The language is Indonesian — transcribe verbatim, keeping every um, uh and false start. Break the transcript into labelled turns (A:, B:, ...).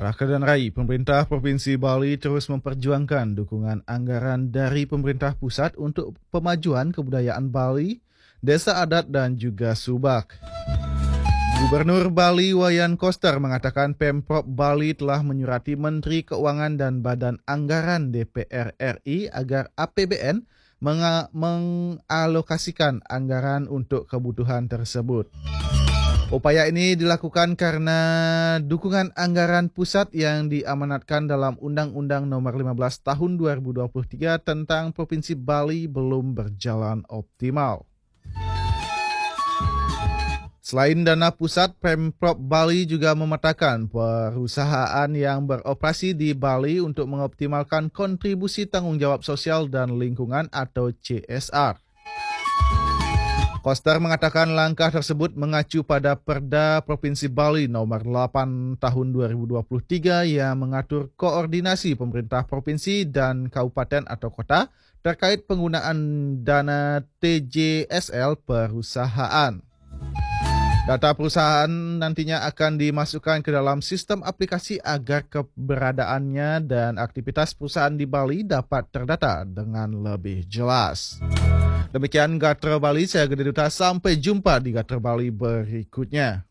A: Raka dan Rai, pemerintah Provinsi Bali terus memperjuangkan dukungan anggaran dari pemerintah pusat untuk pemajuan kebudayaan Bali, desa adat dan juga subak. Gubernur Bali Wayan Koster mengatakan Pemprov Bali telah menyurati Menteri Keuangan dan Badan Anggaran D P R R I agar A P B N menga- mengalokasikan anggaran untuk kebutuhan tersebut. Upaya ini dilakukan karena dukungan anggaran pusat yang diamanatkan dalam Undang-Undang Nomor lima belas Tahun dua ribu dua puluh tiga tentang Provinsi Bali belum berjalan optimal. Selain dana pusat, Pemprov Bali juga memetakan perusahaan yang beroperasi di Bali untuk mengoptimalkan kontribusi tanggung jawab sosial dan lingkungan atau C S R. Koster mengatakan langkah tersebut mengacu pada Perda Provinsi Bali Nomor delapan Tahun dua ribu dua puluh tiga yang mengatur koordinasi pemerintah provinsi dan kabupaten atau kota terkait penggunaan dana T J S L perusahaan. Data perusahaan nantinya akan dimasukkan ke dalam sistem aplikasi agar keberadaannya dan aktivitas perusahaan di Bali dapat terdata dengan lebih jelas. Demikian Gatra Bali, saya Gede Duta, sampai jumpa di Gatra Bali berikutnya.